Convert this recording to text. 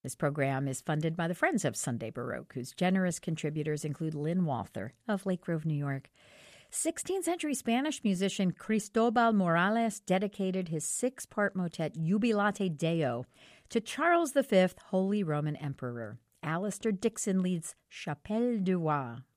This program is funded by the Friends of Sunday Baroque, whose generous contributors include Lynn Walther of Lake Grove, New York. 16th century Spanish musician Cristobal Morales dedicated his 6-part motet Jubilate Deo to Charles V, Holy Roman Emperor. Alistair Dixon leads Chapelle du Roi.